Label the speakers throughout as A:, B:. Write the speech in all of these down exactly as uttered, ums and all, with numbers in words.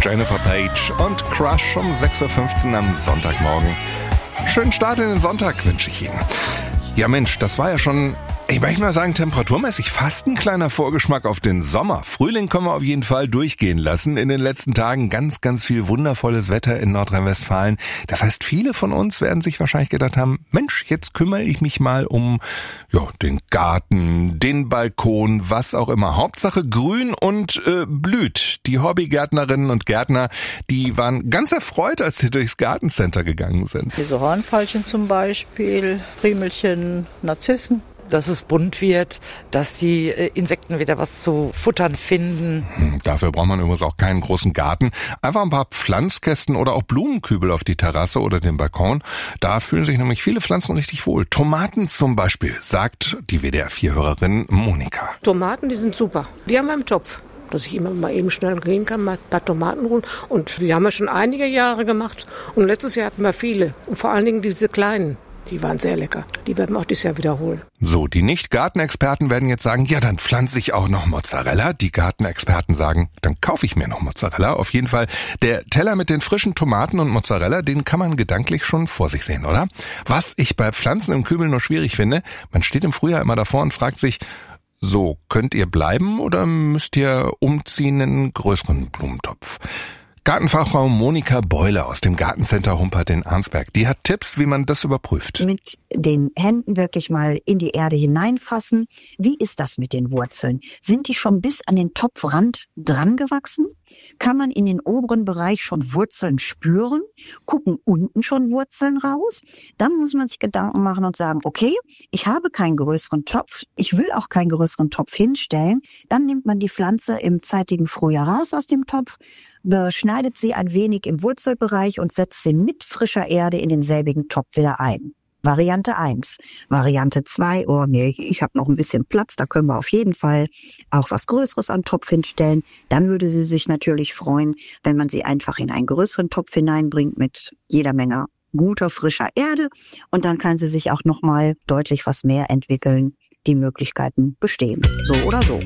A: Jennifer Page und Crush um sechs Uhr fünfzehn am Sonntagmorgen. Schönen Start in den Sonntag wünsche ich Ihnen. Ja Mensch, das war ja schon, ich möchte mal sagen, temperaturmäßig fast ein kleiner Vorgeschmack auf den Sommer. Frühling können wir auf jeden Fall durchgehen lassen. In den letzten Tagen ganz, ganz viel wundervolles Wetter in Nordrhein-Westfalen. Das heißt, viele von uns werden sich wahrscheinlich gedacht haben, Mensch, jetzt kümmere ich mich mal um ja, den Garten, den Balkon, was auch immer. Hauptsache grün und äh, blüht. Die Hobbygärtnerinnen und Gärtner, die waren ganz erfreut, als sie durchs Gartencenter gegangen sind.
B: Diese Hornfeilchen zum Beispiel, Primelchen, Narzissen.
C: Dass es bunt wird, dass die Insekten wieder was zu futtern finden.
A: Hm, dafür braucht man übrigens auch keinen großen Garten. Einfach ein paar Pflanzkästen oder auch Blumenkübel auf die Terrasse oder den Balkon. Da fühlen sich nämlich viele Pflanzen richtig wohl. Tomaten zum Beispiel, sagt die W D R vier Hörerin Monika.
D: Tomaten, die sind super. Die haben wir im Topf. Dass ich immer mal eben schnell gehen kann, mal ein paar Tomaten holen. Und die haben wir schon einige Jahre gemacht. Und letztes Jahr hatten wir viele. Und vor allen Dingen diese kleinen. Die waren sehr lecker. Die werden wir auch dieses Jahr wiederholen.
A: So, die Nicht-Gartenexperten werden jetzt sagen, ja, dann pflanze ich auch noch Mozzarella. Die Gartenexperten sagen, dann kaufe ich mir noch Mozzarella. Auf jeden Fall, der Teller mit den frischen Tomaten und Mozzarella, den kann man gedanklich schon vor sich sehen, oder? Was ich bei Pflanzen im Kübel nur schwierig finde, man steht im Frühjahr immer davor und fragt sich, so, könnt ihr bleiben oder müsst ihr umziehen in einen größeren Blumentopf? Gartenfachfrau Monika Beule aus dem Gartencenter Humpert in Arnsberg, die hat Tipps, wie man das überprüft.
E: Mit den Händen wirklich mal in die Erde hineinfassen. Wie ist das mit den Wurzeln? Sind die schon bis an den Topfrand dran gewachsen? Kann man in den oberen Bereich schon Wurzeln spüren? Gucken unten schon Wurzeln raus? Dann muss man sich Gedanken machen und sagen, okay, ich habe keinen größeren Topf, ich will auch keinen größeren Topf hinstellen. Dann nimmt man die Pflanze im zeitigen Frühjahr raus aus dem Topf, beschneidet sie ein wenig im Wurzelbereich und setzt sie mit frischer Erde in denselbigen Topf wieder ein. Variante eins. Variante zwei, oh nee, ich habe noch ein bisschen Platz, da können wir auf jeden Fall auch was Größeres an den Topf hinstellen. Dann würde sie sich natürlich freuen, wenn man sie einfach in einen größeren Topf hineinbringt mit jeder Menge guter, frischer Erde. Und dann kann sie sich auch nochmal deutlich was mehr entwickeln. Die Möglichkeiten bestehen, so oder so.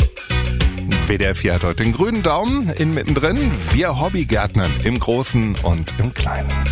A: W D R vier hat heute den grünen Daumen in mittendrin. Wir Hobbygärtnern im Großen und im Kleinen.